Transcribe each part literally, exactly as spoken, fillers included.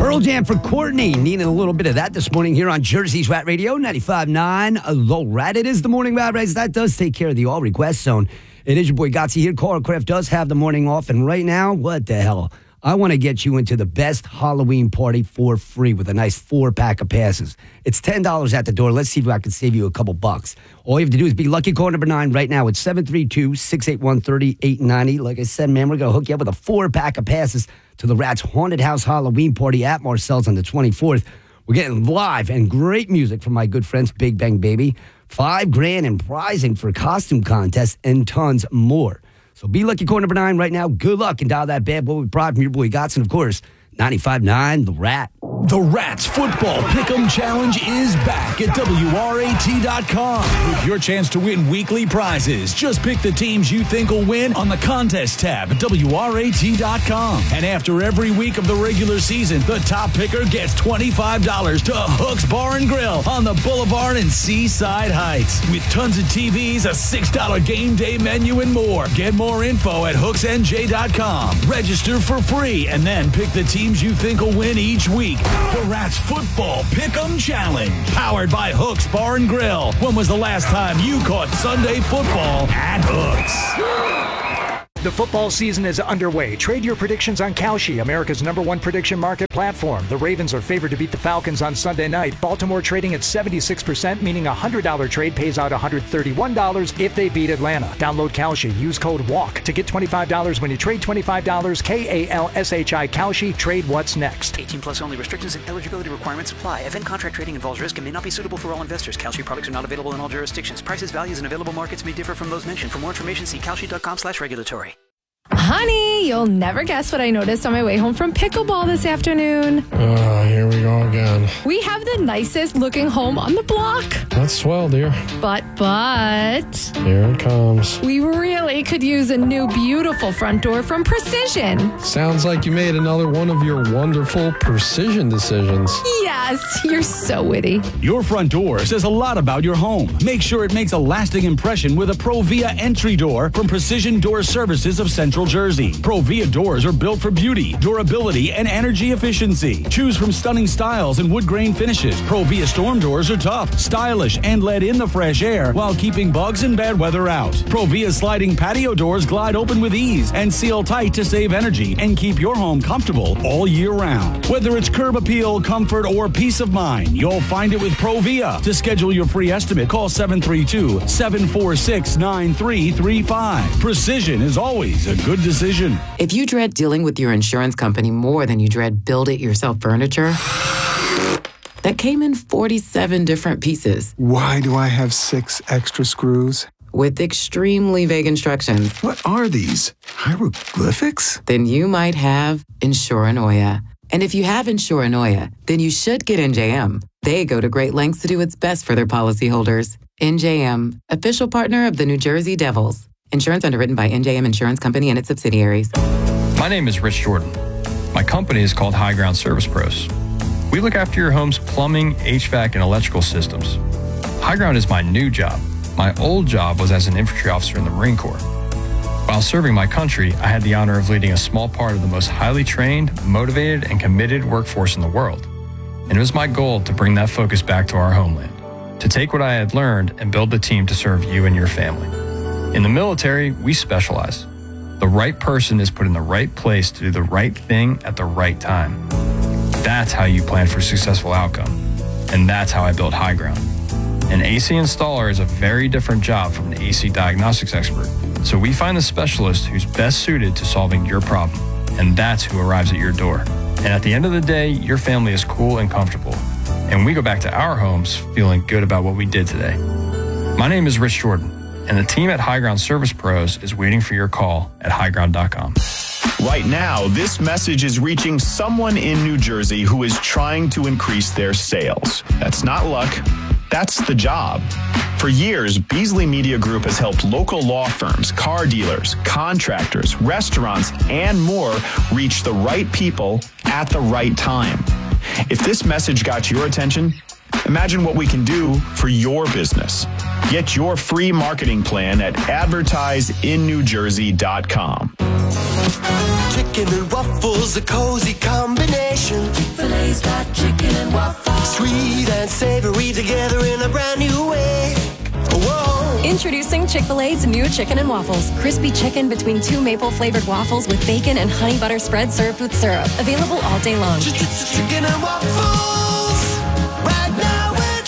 Pearl Jam for Courtney. Needing a little bit of that this morning here on Jersey's Rat Radio, ninety-five point nine. The Rat. It is the morning Rat Race. That does take care of the all request zone. It is your boy Gotsy here. Carl Kraft does have the morning off. And right now, what the hell? I want to get you into the best Halloween party for free with a nice four-pack of passes. It's ten dollars at the door. Let's see if I can save you a couple bucks. All you have to do is be lucky caller number nine right now. It's seven three two, six eight one, three eight nine zero. Like I said, man, we're going to hook you up with a four-pack of passes to the Rats Haunted House Halloween party at Marcel's on the twenty-fourth. We're getting live and great music from my good friends Big Bang Baby. Five grand in prizing for costume contests and tons more. So be lucky caller number nine right now. Good luck and dial that bad boy with pride from your boy Gotts. And of course, ninety-five point nine, The Rat. The Rats Football Pick'em Challenge is back at W R A T dot com with your chance to win weekly prizes. Just pick the teams you think will win on the contest tab at W R A T dot com. And after every week of the regular season, the top picker gets twenty-five dollars to Hook's Bar and Grill on the Boulevard in Seaside Heights. With tons of T Vs, a six dollar game day menu, and more. Get more info at hooks n j dot com. Register for free and then pick the teams you think will win each week. The Rats Football Pick'em Challenge, powered by Hook's Bar and Grill. When was the last time you caught Sunday football at Hook's? The football season is underway. Trade your predictions on Kalshi, America's number one prediction market platform. The Ravens are favored to beat the Falcons on Sunday night. Baltimore trading at seventy-six percent, meaning a one hundred dollars trade pays out one hundred thirty-one dollars if they beat Atlanta. Download Kalshi. Use code WALK to get twenty-five dollars when you trade twenty-five dollars. K A L S H I Kalshi. Trade what's next. eighteen plus only. Restrictions and eligibility requirements apply. Event contract trading involves risk and may not be suitable for all investors. Kalshi products are not available in all jurisdictions. Prices, values, and available markets may differ from those mentioned. For more information, see kalshi dot com slash regulatory. Honey, you'll never guess what I noticed on my way home from pickleball this afternoon. Oh, here we go again. We have the nicest looking home on the block. That's swell, dear. But, but... Here it comes. We really could use a new beautiful front door from Precision. Sounds like you made another one of your wonderful Precision decisions. Yes, you're so witty. Your front door says a lot about your home. Make sure it makes a lasting impression with a Provia entry door from Precision Door Services of Central Jersey. Provia doors are built for beauty, durability, and energy efficiency. Choose from stunning styles and wood grain finishes. Provia storm doors are tough, stylish, and let in the fresh air while keeping bugs and bad weather out. Provia sliding patio doors glide open with ease and seal tight to save energy and keep your home comfortable all year round. Whether it's curb appeal, comfort, or peace of mind, you'll find it with Provia. To schedule your free estimate, call seven three two, seven four six, nine three three five. Precision is always a good decision. If you dread dealing with your insurance company more than you dread build-it-yourself furniture that came in forty-seven different pieces. Why do I have six extra screws? With extremely vague instructions. What are these? Hieroglyphics? Then you might have Insuranoia. And if you have Insuranoia, then you should get N J M. They go to great lengths to do what's best for their policyholders. N J M, official partner of the New Jersey Devils. Insurance underwritten by N J M Insurance Company and its subsidiaries. My name is Rich Jordan. My company is called High Ground Service Pros. We look after your home's plumbing, H V A C, and electrical systems. High Ground is my new job. My old job was as an infantry officer in the Marine Corps. While serving my country, I had the honor of leading a small part of the most highly trained, motivated, and committed workforce in the world. And it was my goal to bring that focus back to our homeland, to take what I had learned and build the team to serve you and your family. In the military, we specialize. The right person is put in the right place to do the right thing at the right time. That's how you plan for a successful outcome. And that's how I built High Ground. An A C installer is a very different job from an A C diagnostics expert. So we find the specialist who's best suited to solving your problem. And that's who arrives at your door. And at the end of the day, your family is cool and comfortable. And we go back to our homes feeling good about what we did today. My name is Rich Jordan, and the team at High Ground Service Pros is waiting for your call at high ground dot com. Right now, this message is reaching someone in New Jersey who is trying to increase their sales. That's not luck. That's the job. For years, Beasley Media Group has helped local law firms, car dealers, contractors, restaurants, and more reach the right people at the right time. If this message got your attention, imagine what we can do for your business. Get your free marketing plan at advertise in new jersey dot com. Chicken and waffles, a cozy combination. Filet waffles. Sweet and savory together in a brand new way. Whoa. Introducing Chick-fil-A's new Chicken and Waffles. Crispy chicken between two maple-flavored waffles with bacon and honey butter spread served with syrup. Available all day long. Chicken and waffles. Right now we're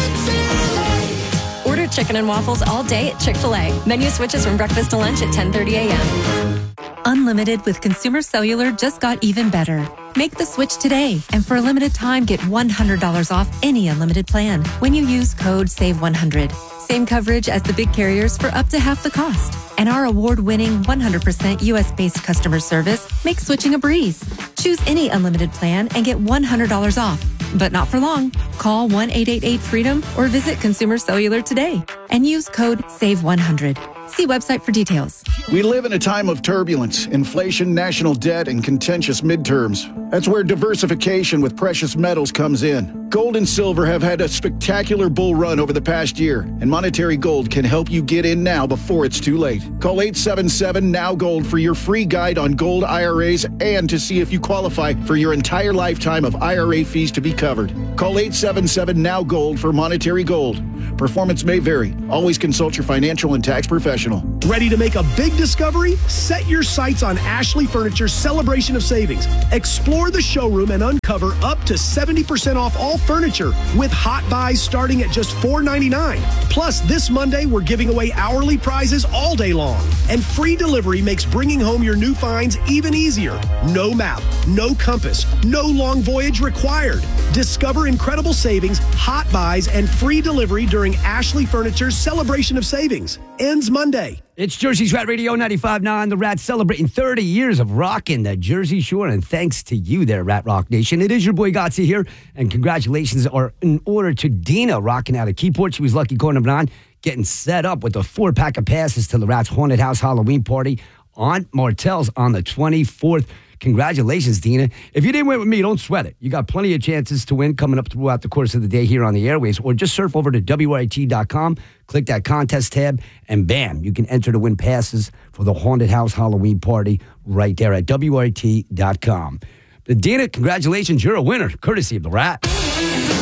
Chick-fil-A. Order Chicken and Waffles all day at Chick-fil-A. Menu switches from breakfast to lunch at ten thirty a.m. Unlimited with Consumer Cellular just got even better. Make the switch today, and for a limited time, get one hundred dollars off any unlimited plan when you use code save one hundred. Same coverage as the big carriers for up to half the cost. And our award-winning one hundred percent U S-based customer service makes switching a breeze. Choose any unlimited plan and get one hundred dollars off. But not for long. Call one eight eight eight freedom or visit Consumer Cellular today and use code save one hundred. See website for details. We live in a time of turbulence, inflation, national debt, and contentious midterms. That's where diversification with precious metals comes in. Gold and silver have had a spectacular bull run over the past year, and Monetary Gold can help you get in now before it's too late. Call eight seven seven, N O W Gold for your free guide on gold I R As and to see if you qualify for your entire lifetime of I R A fees to be covered. Call eight seven seven, N O W Gold for Monetary Gold. Performance may vary. Always consult your financial and tax professional. Ready to make a big discovery? Set your sights on Ashley Furniture's Celebration of Savings. Explore the showroom and uncover up to seventy percent off all furniture with hot buys starting at just four ninety-nine. Plus, this Monday, we're giving away hourly prizes all day long. And free delivery makes bringing home your new finds even easier. No map, no compass, no long voyage required. Discover incredible savings, hot buys, and free delivery during Ashley Furniture's Celebration of Savings. Ends Monday. It's Jersey's Rat Radio ninety-five point nine. The Rat celebrating thirty years of rocking the Jersey Shore. And thanks to you there, Rat Rock Nation. It is your boy Gotzi here. And congratulations are in order to Dina rocking out of Keyport. She was lucky corner nine, getting set up with a four-pack of passes to the Rat's Haunted House Halloween party on Martell's on the twenty-fourth. Congratulations, Dina. If you didn't win with me, don't sweat it. You got plenty of chances to win coming up throughout the course of the day here on the airways, or just surf over to W R A T dot com, click that contest tab, and bam, you can enter to win passes for the Haunted House Halloween party right there at W R A T dot com. Dina, congratulations. You're a winner, courtesy of the Rat.